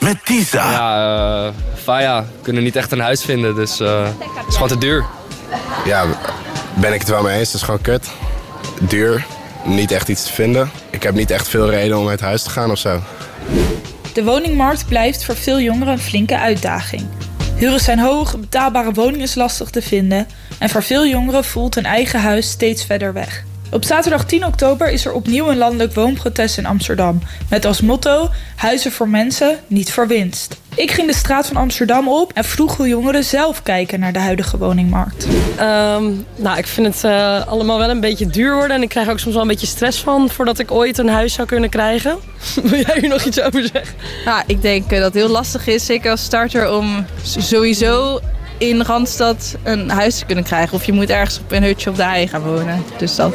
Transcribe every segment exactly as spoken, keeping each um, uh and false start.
met Tisa. Ja, uh, Faya, we kunnen niet echt een huis vinden, dus uh, het is gewoon te duur. Ja, ben ik het wel mee eens. Het is gewoon kut. Duur. Niet echt iets te vinden. Ik heb niet echt veel reden om uit huis te gaan of zo. De woningmarkt blijft voor veel jongeren een flinke uitdaging. Huren zijn hoog, betaalbare woning is lastig te vinden en voor veel jongeren voelt een eigen huis steeds verder weg. Op zaterdag tien oktober is er opnieuw een landelijk woonprotest in Amsterdam. Met als motto, huizen voor mensen, niet voor winst. Ik ging de straat van Amsterdam op en vroeg hoe jongeren zelf kijken naar de huidige woningmarkt. Um, nou, ik vind het uh, allemaal wel een beetje duur worden. En ik krijg ook soms wel een beetje stress van voordat ik ooit een huis zou kunnen krijgen. Wil jij hier nog iets over zeggen? Nou, ik denk dat het heel lastig is, zeker als starter, om sowieso in Randstad een huis te kunnen krijgen. Of je moet ergens op een hutje op de hei gaan wonen. Dus dat...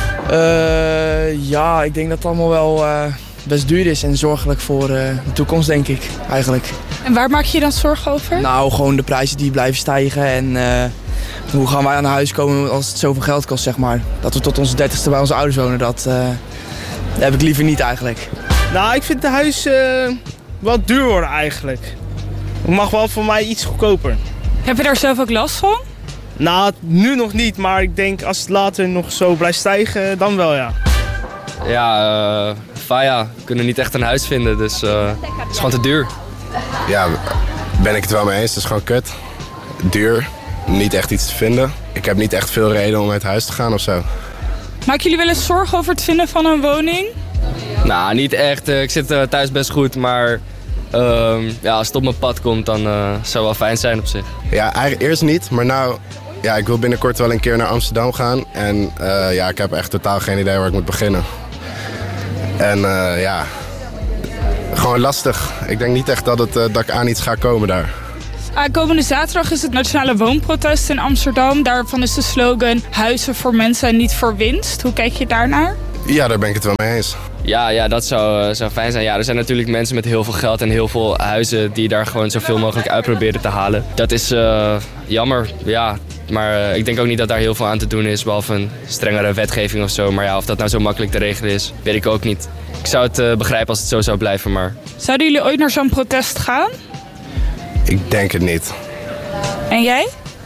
Uh, ja, ik denk dat het allemaal wel uh, best duur is en zorgelijk voor uh, de toekomst, denk ik, eigenlijk. En waar maak je je dan zorgen over? Nou, gewoon de prijzen die blijven stijgen en uh, hoe gaan wij aan huis komen als het zoveel geld kost, zeg maar. Dat we tot onze dertigste bij onze ouders wonen, dat, uh, dat heb ik liever niet eigenlijk. Nou, ik vind de huis uh, wel duur worden eigenlijk. Het mag wel voor mij iets goedkoper. Heb je daar zelf ook last van? Nou, nu nog niet, maar ik denk als het later nog zo blijft stijgen, dan wel ja. Ja, uh, Faya, we kunnen niet echt een huis vinden, dus uh, het is gewoon te duur. Ja, ben ik het wel mee eens. Het is gewoon kut. Duur. Niet echt iets te vinden. Ik heb niet echt veel reden om uit huis te gaan of zo. Maken jullie wel eens zorgen over het vinden van een woning? Nou, niet echt. Ik zit uh, thuis best goed, maar uh, ja, als het op mijn pad komt, dan uh, zou het wel fijn zijn op zich. Ja, eigenlijk eerst niet, maar nou, ja, ik wil binnenkort wel een keer naar Amsterdam gaan. En uh, ja, ik heb echt totaal geen idee waar ik moet beginnen. En uh, ja, gewoon lastig. Ik denk niet echt dat, het, uh, dat ik aan iets ga komen daar. Uh, komende zaterdag is het Nationale Woonprotest in Amsterdam. Daarvan is de slogan huizen voor mensen en niet voor winst. Hoe kijk je daarnaar? Ja, daar ben ik het wel mee eens. Ja, ja dat zou, uh, zou fijn zijn. Ja, er zijn natuurlijk mensen met heel veel geld en heel veel huizen die daar gewoon zoveel mogelijk uit proberen te halen. Dat is uh, jammer, ja. Maar uh, ik denk ook niet dat daar heel veel aan te doen is, behalve een strengere wetgeving of zo. Maar ja, of dat nou zo makkelijk te regelen is, weet ik ook niet. Ik zou het uh, begrijpen als het zo zou blijven, maar... Zouden jullie ooit naar zo'n protest gaan? Ik denk het niet. En jij?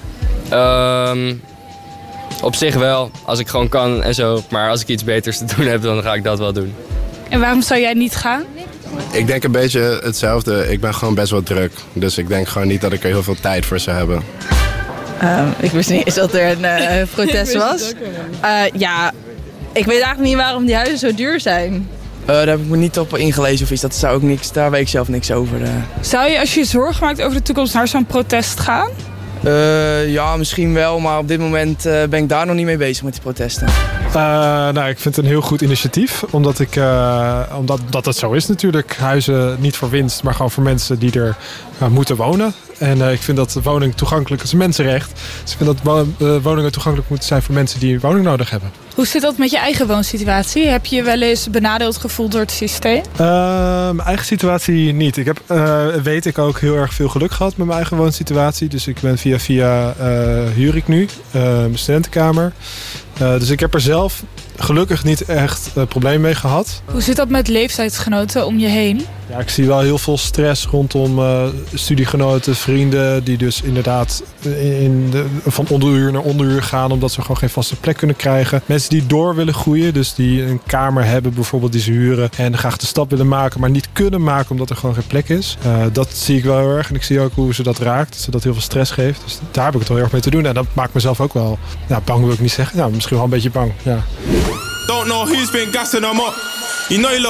Um, op zich wel, als ik gewoon kan en zo. Maar als ik iets beters te doen heb, dan ga ik dat wel doen. En waarom zou jij niet gaan? Ik denk een beetje hetzelfde. Ik ben gewoon best wel druk. Dus ik denk gewoon niet dat ik er heel veel tijd voor zou hebben. Um, ik wist niet eens dat er een uh, protest was. Uh, ja, ik weet eigenlijk niet waarom die huizen zo duur zijn. Uh, daar heb ik me niet op ingelezen of iets. Dat zou ook niks, daar weet ik zelf niks over. Uh. Zou je als je je zorgen maakt over de toekomst naar zo'n protest gaan? Uh, ja, misschien wel, maar op dit moment uh, ben ik daar nog niet mee bezig met die protesten. Uh, nou, ik vind het een heel goed initiatief, omdat, ik, uh, omdat dat het zo is natuurlijk. Huizen niet voor winst, maar gewoon voor mensen die er uh, moeten wonen. En uh, ik vind dat de woning toegankelijk is een mensenrecht. Dus ik vind dat wo- uh, woningen toegankelijk moeten zijn voor mensen die een woning nodig hebben. Hoe zit dat met je eigen woonsituatie? Heb je je wel eens benadeeld gevoeld door het systeem? Uh, mijn eigen situatie niet. Ik heb, uh, weet ik, ook heel erg veel geluk gehad met mijn eigen woonsituatie. Dus ik ben via via uh, huur ik nu uh, mijn studentenkamer. Uh, dus ik heb er zelf gelukkig niet echt uh, probleem mee gehad. Hoe zit dat met leeftijdsgenoten om je heen? Ja, ik zie wel heel veel stress rondom uh, studiegenoten, vrienden die dus inderdaad in de, van onderuur naar onderuur gaan omdat ze gewoon geen vaste plek kunnen krijgen. Mensen die door willen groeien, dus die een kamer hebben bijvoorbeeld die ze huren en graag de stap willen maken, maar niet kunnen maken omdat er gewoon geen plek is. Uh, dat zie ik wel heel erg en ik zie ook hoe ze dat raakt, dat ze dat heel veel stress geeft. Dus daar heb ik het wel heel erg mee te doen en dat maakt mezelf ook wel, ja, bang wil ik niet zeggen, ja, misschien wel een beetje bang. Ja. Don't know who's been gassing them up. You know you